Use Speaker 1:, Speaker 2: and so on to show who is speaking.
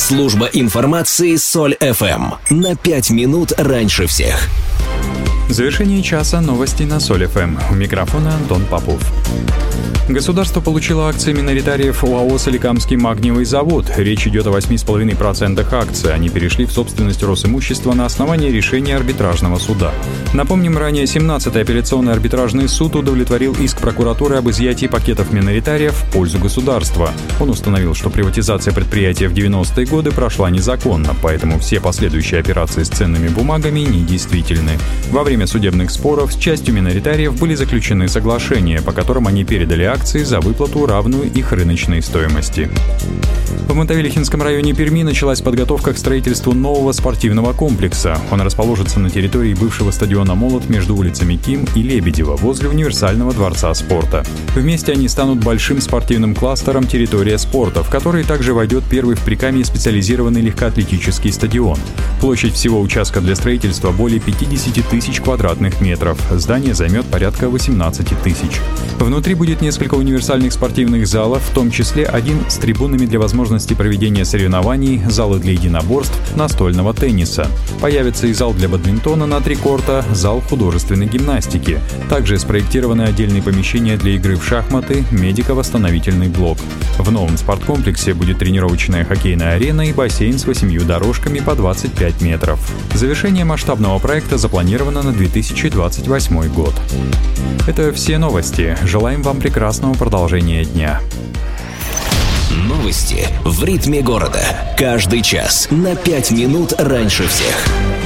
Speaker 1: Служба информации Соль ФМ. На 5 минут раньше всех.
Speaker 2: В завершении часа новости на Соль ФМ. У микрофона Антон Попов. Государство получило акции миноритариев ОАО «Соликамский магниевый завод». Речь идет о 8,5% акций. Они перешли в собственность Росимущества на основании решения арбитражного суда. Напомним, ранее 17-й апелляционный арбитражный суд удовлетворил иск прокуратуры об изъятии пакетов миноритариев в пользу государства. Он установил, что приватизация предприятия в 90-е годы прошла незаконно, поэтому все последующие операции с ценными бумагами недействительны. Во время судебных споров с частью миноритариев были заключены соглашения, по которым они передали акции за выплату, равную их рыночной стоимости. В Мотовилихинском районе Перми началась подготовка к строительству нового спортивного комплекса. Он расположится на территории бывшего стадиона «Молот» между улицами Ким и Лебедева, возле универсального дворца спорта. Вместе они станут большим спортивным кластером «Территория спорта», в который также войдет первый в Прикамье специализированный легкоатлетический стадион. Площадь всего участка для строительства более 50 тысяч квадратных метров. Здание займет порядка 18 тысяч. Внутри будет несколько универсальных спортивных залов, в том числе один с трибунами для возможности проведения соревнований, залы для единоборств, настольного тенниса. Появится и зал для бадминтона на 3 корта, зал художественной гимнастики. Также спроектированы отдельные помещения для игры в шахматы, медико-восстановительный блок. В новом спорткомплексе будет тренировочная хоккейная арена и бассейн с 8 дорожками по 25 метров. Завершение масштабного проекта запланировано на 2028 год. Это все новости. Желаем вам прекрасного продолжения дня.
Speaker 1: Новости в ритме города. Каждый час на 5 минут раньше всех.